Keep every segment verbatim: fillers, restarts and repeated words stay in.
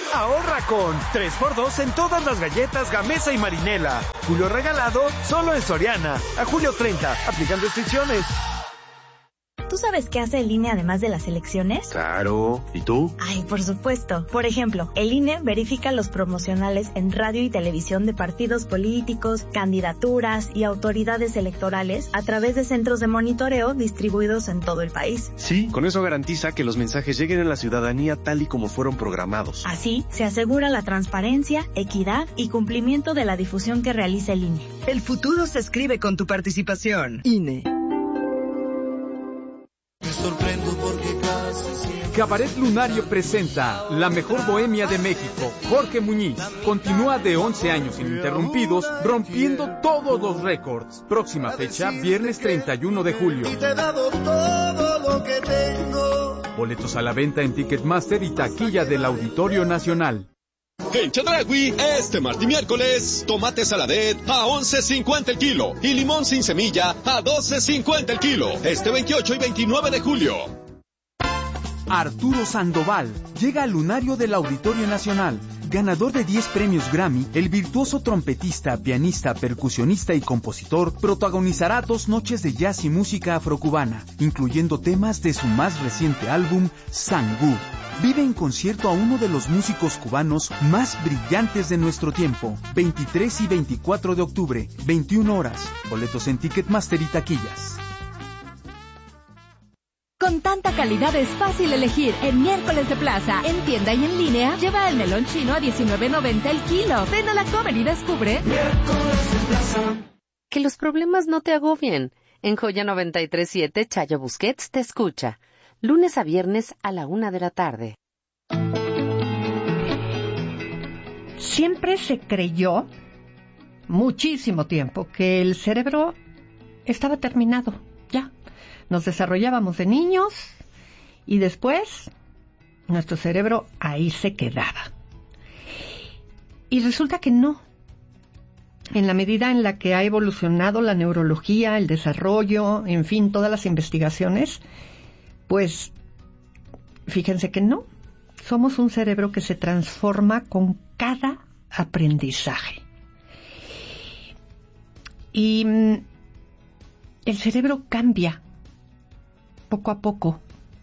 Ahorra con tres por dos en todas las galletas Gamesa y Marinela. Julio regalado solo en Soriana. A julio treinta. Aplican restricciones. ¿Tú sabes qué hace el I N E además de las elecciones? Claro. ¿Y tú? Ay, por supuesto. Por ejemplo, el I N E verifica los promocionales en radio y televisión de partidos políticos, candidaturas y autoridades electorales a través de centros de monitoreo distribuidos en todo el país. Sí, con eso garantiza que los mensajes lleguen a la ciudadanía tal y como fueron programados. Así, se asegura la transparencia, equidad y cumplimiento de la difusión que realiza el I N E. El futuro se escribe con tu participación. I N E. Cabaret Lunario presenta La Mejor Bohemia de México. Jorge Muñiz continúa de once años ininterrumpidos, rompiendo todos los récords. Próxima fecha, viernes treinta y uno de julio. Boletos a la venta en Ticketmaster y taquilla del Auditorio Nacional. En Chedraui, este martes y miércoles, tomate saladet a once cincuenta el kilo y limón sin semilla a doce cincuenta el kilo. Este veintiocho y veintinueve de julio. Arturo Sandoval llega al lunario del Auditorio Nacional. Ganador de diez premios Grammy, el virtuoso trompetista, pianista, percusionista y compositor protagonizará dos noches de jazz y música afrocubana, incluyendo temas de su más reciente álbum, Sangú. Vive en concierto a uno de los músicos cubanos más brillantes de nuestro tiempo. veintitrés y veinticuatro de octubre, veintiuna horas. Boletos en Ticketmaster y taquillas. Con tanta calidad es fácil elegir. En Miércoles de Plaza, en tienda y en línea, lleva el melón chino a diecinueve noventa el kilo. Ven a la Comer y descubre. Miércoles de Plaza. Que los problemas no te agobien. En Joya noventa y tres punto siete, Chayo Busquets te escucha. Lunes a viernes a la una de la tarde. Siempre se creyó, muchísimo tiempo, que el cerebro estaba terminado, ya. Nos desarrollábamos de niños y después nuestro cerebro ahí se quedaba. Y resulta que no. En la medida en la que ha evolucionado la neurología, el desarrollo, en fin, todas las investigaciones, pues fíjense que no. Somos un cerebro que se transforma con cada aprendizaje. Y el cerebro cambia poco a poco.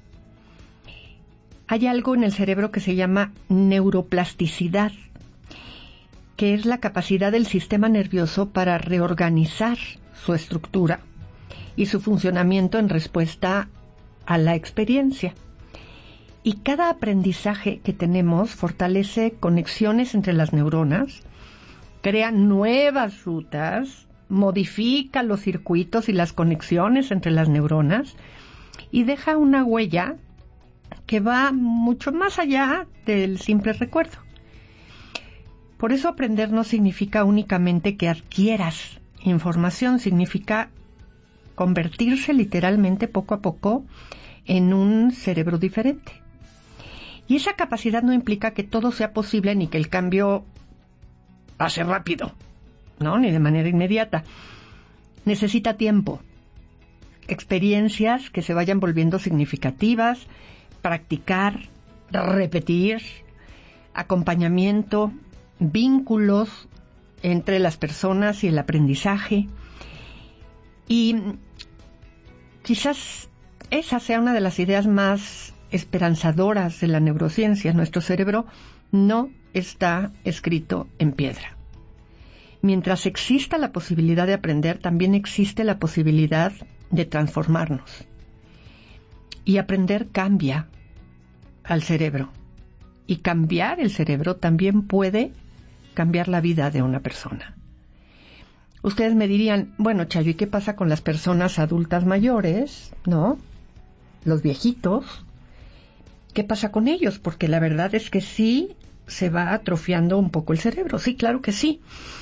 Hay algo en el cerebro que se llama neuroplasticidad, que es la capacidad del sistema nervioso para reorganizar su estructura y su funcionamiento en respuesta a la experiencia. Y cada aprendizaje que tenemos fortalece conexiones entre las neuronas, crea nuevas rutas, modifica los circuitos y las conexiones entre las neuronas y deja una huella que va mucho más allá del simple recuerdo. Por eso aprender no significa únicamente que adquieras información, significa convertirse literalmente poco a poco en un cerebro diferente. Y esa capacidad no implica que todo sea posible ni que el cambio pase rápido, ¿no? Ni de manera inmediata. Necesita tiempo, experiencias que se vayan volviendo significativas, practicar, repetir, acompañamiento, vínculos entre las personas y el aprendizaje. Y quizás esa sea una de las ideas más esperanzadoras de la neurociencia. Nuestro cerebro no está escrito en piedra. Mientras exista la posibilidad de aprender, también existe la posibilidad de transformarnos. Y aprender cambia al cerebro. Y cambiar el cerebro también puede cambiar la vida de una persona. Ustedes me dirían, bueno, Chayo, ¿y qué pasa con las personas adultas mayores, no? Los viejitos. ¿Qué pasa con ellos? Porque la verdad es que sí se va atrofiando un poco el cerebro. Sí, claro que sí.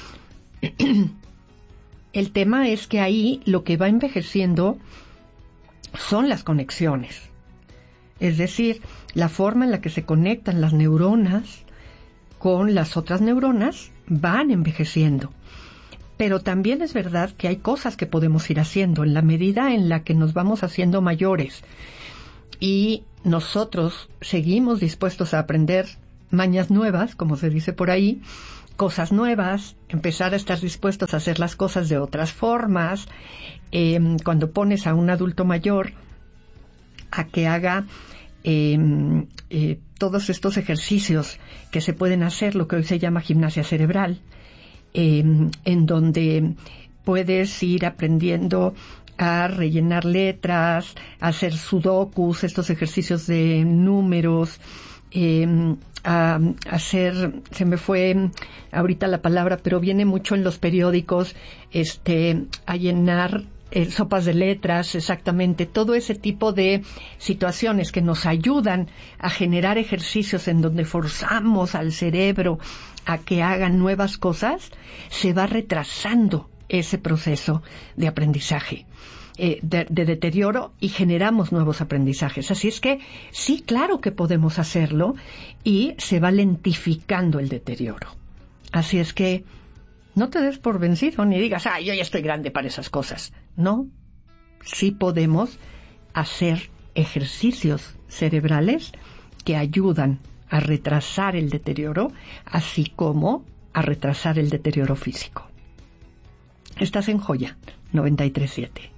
El tema es que ahí lo que va envejeciendo son las conexiones. Es decir, la forma en la que se conectan las neuronas con las otras neuronas van envejeciendo. Pero también es verdad que hay cosas que podemos ir haciendo en la medida en la que nos vamos haciendo mayores y nosotros seguimos dispuestos a aprender mañas nuevas, como se dice por ahí, cosas nuevas, empezar a estar dispuestos a hacer las cosas de otras formas. Eh, cuando pones a un adulto mayor a que haga eh, eh, todos estos ejercicios que se pueden hacer, lo que hoy se llama gimnasia cerebral, eh, en donde puedes ir aprendiendo a rellenar letras, a hacer sudokus, estos ejercicios de números, eh, a hacer, se me fue ahorita la palabra, pero viene mucho en los periódicos, este, a llenar eh, sopas de letras, exactamente, todo ese tipo de situaciones que nos ayudan a generar ejercicios en donde forzamos al cerebro a que hagan nuevas cosas, se va retrasando ese proceso de aprendizaje, eh, de, de deterioro, y generamos nuevos aprendizajes. Así es que sí, claro que podemos hacerlo, y se va lentificando el deterioro. Así es que no te des por vencido ni digas, ah, yo ya estoy grande para esas cosas. No, sí podemos hacer ejercicios cerebrales que ayudan a retrasar el deterioro, así como a retrasar el deterioro físico. Estás en Joya noventa y tres punto siete.